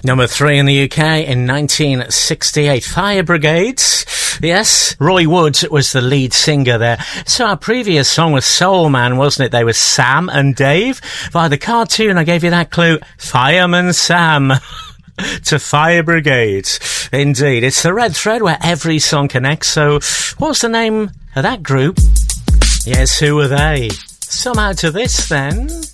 Number 3 in the UK in 1968. Fire Brigades. Yes, Roy Wood was the lead singer there. So our previous song was Soul Man, wasn't it? They were Sam and Dave. Via the cartoon, I gave you that clue. Fireman Sam. To Fire Brigades. Indeed. It's the red thread where every song connects. So what's the name of that group? Yes, who were they? Somehow to this then.